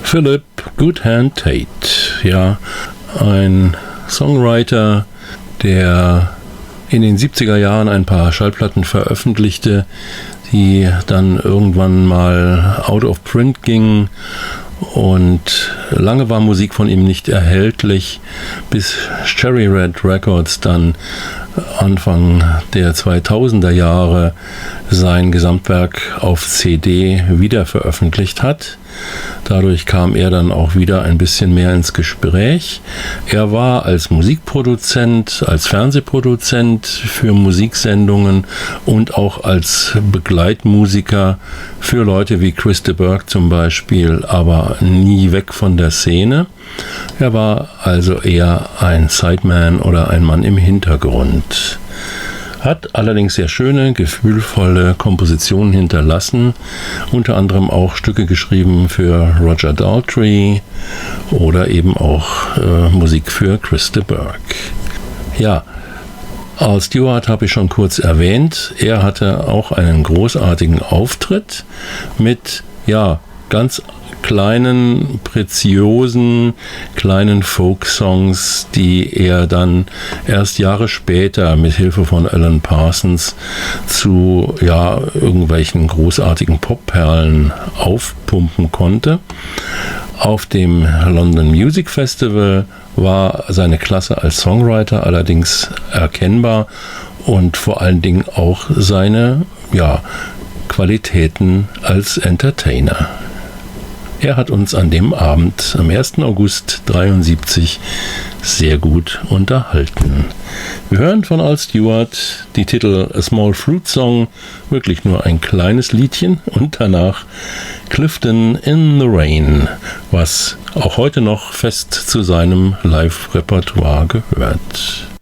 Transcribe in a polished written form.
Philip Goodhand Tate, ja, ein Songwriter, der in den 70er Jahren ein paar Schallplatten veröffentlichte, die dann irgendwann mal out of print gingen, und lange war Musik von ihm nicht erhältlich, bis Cherry Red Records dann Anfang der 2000er Jahre sein Gesamtwerk auf CD wieder veröffentlicht hat. Dadurch kam er dann auch wieder ein bisschen mehr ins Gespräch. Er war als Musikproduzent, als Fernsehproduzent für Musiksendungen und auch als Begleitmusiker für Leute wie Chris de Burgh zum Beispiel, aber nie weg von der Szene. Er war also eher ein Sideman oder ein Mann im Hintergrund. Hat allerdings sehr schöne, gefühlvolle Kompositionen hinterlassen, unter anderem auch Stücke geschrieben für Roger Daltrey oder eben auch Musik für Chris de Burgh. Ja, Al Stewart habe ich schon kurz erwähnt. Er hatte auch einen großartigen Auftritt mit, ja, ganz kleinen, preziosen, kleinen Folk-Songs, die er dann erst Jahre später mit Hilfe von Alan Parsons zu, ja, irgendwelchen großartigen Popperlen aufpumpen konnte. Auf dem London Music Festival war seine Klasse als Songwriter allerdings erkennbar und vor allen Dingen auch seine, ja, Qualitäten als Entertainer. Er hat uns an dem Abend am 1. August 1973 sehr gut unterhalten. Wir hören von Al Stewart die Titel A Small Fruit Song, wirklich nur ein kleines Liedchen, und danach Clifton in the Rain, was auch heute noch fest zu seinem Live-Repertoire gehört.